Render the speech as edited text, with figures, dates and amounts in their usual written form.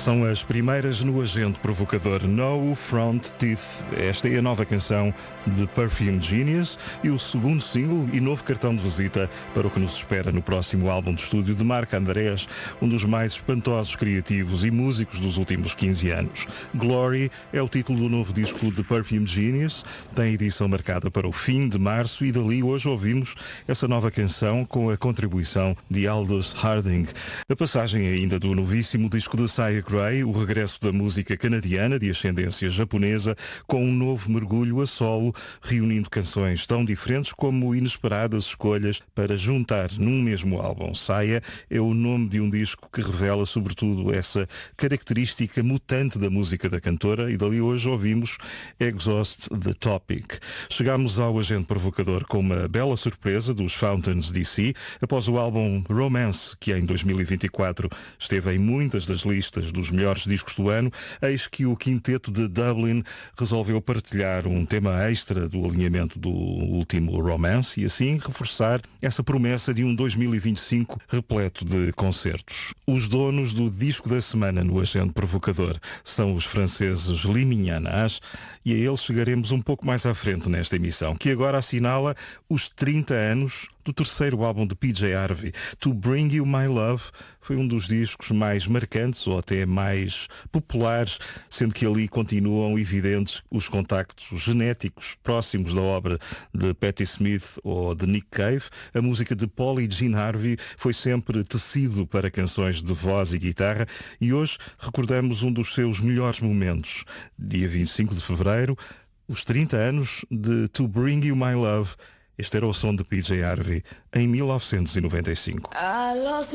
São as primeiras no Agente Provocador, No Front Teeth. Esta é a nova canção de Perfume Genius e o segundo single e novo cartão de visita para o que nos espera no próximo álbum de estúdio de Marc Andrés, um dos mais espantosos criativos e músicos dos últimos 15 anos. Glory é o título do novo disco de Perfume Genius, tem edição marcada para o fim de março e dali hoje ouvimos essa nova canção com a contribuição de Aldous Harding. A passagem ainda do novíssimo disco de Sia Gray, o regresso da música canadiana de ascendência japonesa com um novo mergulho a solo, reunindo canções tão diferentes como inesperadas escolhas para juntar num mesmo álbum. Sia é o nome de um disco que revela sobretudo essa característica mutante da música da cantora e dali hoje ouvimos Exhaust the Topic. Chegámos ao Agente Provocador com uma bela surpresa dos Fountains DC após o álbum Romance, que em 2024 esteve em muitas das listas dos melhores discos do ano. Eis que o quinteto de Dublin resolveu partilhar um tema extra do alinhamento do último Romance e assim reforçar essa promessa de um 2025 repleto de concertos. Os donos do disco da semana no Agente Provocador são os franceses Liminhanas e a eles chegaremos um pouco mais à frente nesta emissão, que agora assinala os 30 anos do terceiro álbum de PJ Harvey. To Bring You My Love foi um dos discos mais marcantes ou até mais populares, sendo que ali continuam evidentes os contactos genéticos próximos da obra de Patti Smith ou de Nick Cave. A música de Paul e Gene Harvey foi sempre tecido para canções de voz e guitarra e hoje recordamos um dos seus melhores momentos. Dia 25 de fevereiro, os 30 anos de To Bring You My Love. Este era o som de PJ Harvey em 1995.